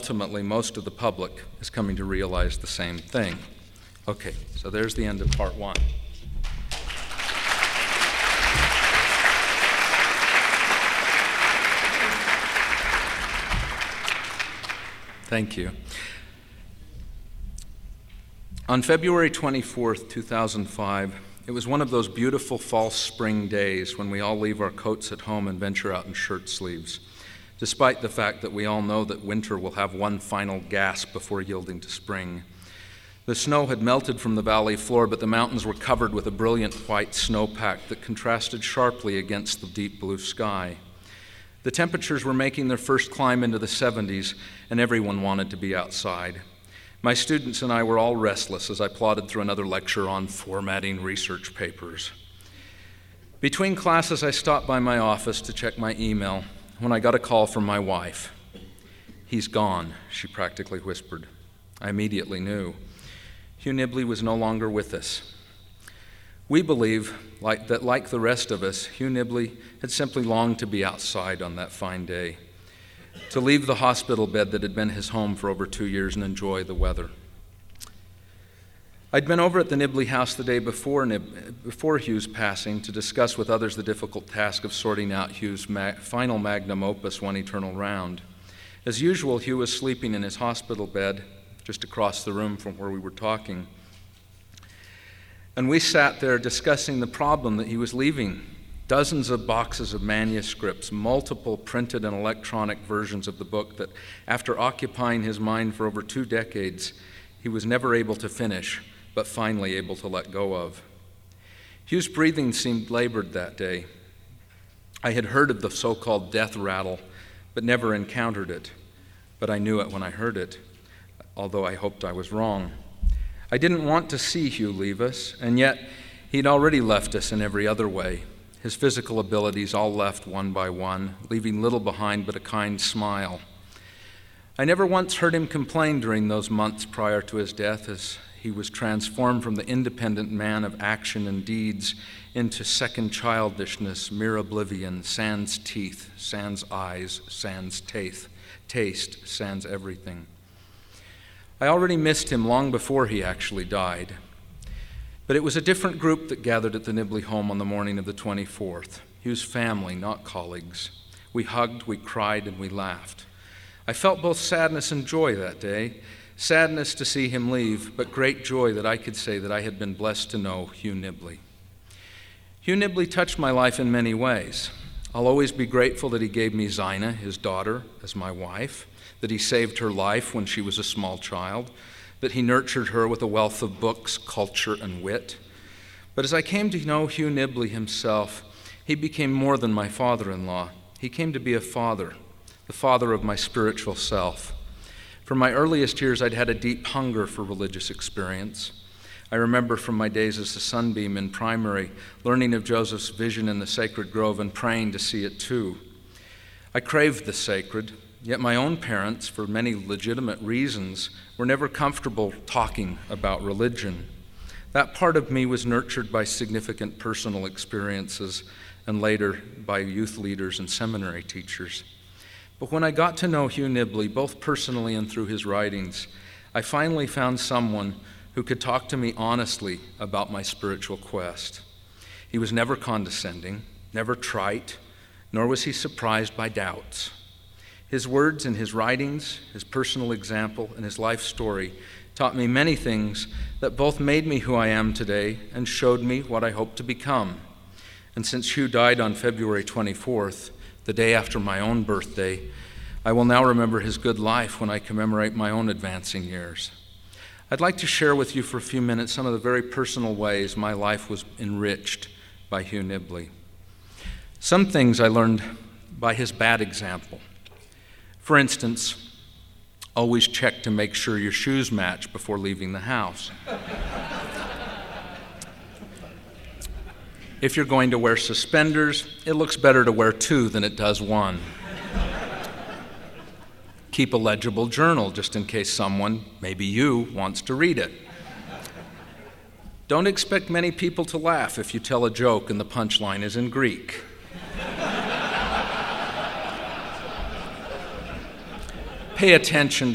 ultimately most of the public is coming to realize the same thing. Okay, so there's the end of part one. Thank you. On February 24th, 2005, it was one of those beautiful fall spring days when we all leave our coats at home and venture out in shirt sleeves, despite the fact that we all know that winter will have one final gasp before yielding to spring. The snow had melted from the valley floor, but the mountains were covered with a brilliant white snowpack that contrasted sharply against the deep blue sky. The temperatures were making their first climb into the 70s, and everyone wanted to be outside. My students and I were all restless as I plodded through another lecture on formatting research papers. Between classes, I stopped by my office to check my email when I got a call from my wife. "He's gone," she practically whispered. I immediately knew. Hugh Nibley was no longer with us. We believe that, like the rest of us, Hugh Nibley had simply longed to be outside on that fine day, to leave the hospital bed that had been his home for over 2 years and enjoy the weather. I'd been over at the Nibley house the day before Hugh's passing to discuss with others the difficult task of sorting out Hugh's final magnum opus, One Eternal Round. As usual, Hugh was sleeping in his hospital bed just across the room from where we were talking. And we sat there discussing the problem that he was leaving. Dozens of boxes of manuscripts, multiple printed and electronic versions of the book that, after occupying his mind for over 2 decades, he was never able to finish, but finally able to let go of. Hugh's breathing seemed labored that day. I had heard of the so-called death rattle, but never encountered it. But I knew it when I heard it, although I hoped I was wrong. I didn't want to see Hugh leave us, and yet he'd already left us in every other way. His physical abilities all left one by one, leaving little behind but a kind smile. I never once heard him complain during those months prior to his death, as he was transformed from the independent man of action and deeds into second childishness, mere oblivion, sans teeth, sans eyes, sans taste, sans everything. I already missed him long before he actually died. But it was a different group that gathered at the Nibley home on the morning of the 24th. Hugh's family, not colleagues. We hugged, we cried, and we laughed. I felt both sadness and joy that day. Sadness to see him leave, but great joy that I could say that I had been blessed to know Hugh Nibley. Hugh Nibley touched my life in many ways. I'll always be grateful that he gave me Zina, his daughter, as my wife, that he saved her life when she was a small child, that he nurtured her with a wealth of books, culture, and wit. But as I came to know Hugh Nibley himself, he became more than my father-in-law. He came to be a father, the father of my spiritual self. From my earliest years, I'd had a deep hunger for religious experience. I remember from my days as a sunbeam in primary, learning of Joseph's vision in the sacred grove and praying to see it too. I craved the sacred. Yet my own parents, for many legitimate reasons, were never comfortable talking about religion. That part of me was nurtured by significant personal experiences and later by youth leaders and seminary teachers. But when I got to know Hugh Nibley, both personally and through his writings, I finally found someone who could talk to me honestly about my spiritual quest. He was never condescending, never trite, nor was he surprised by doubts. His words and his writings, his personal example, and his life story taught me many things that both made me who I am today and showed me what I hope to become. And since Hugh died on February 24th, the day after my own birthday, I will now remember his good life when I commemorate my own advancing years. I'd like to share with you for a few minutes some of the very personal ways my life was enriched by Hugh Nibley. Some things I learned by his bad example. For instance, always check to make sure your shoes match before leaving the house. If you're going to wear suspenders, it looks better to wear 2 than it does 1. Keep a legible journal just in case someone, maybe you, wants to read it. Don't expect many people to laugh if you tell a joke and the punchline is in Greek. Pay attention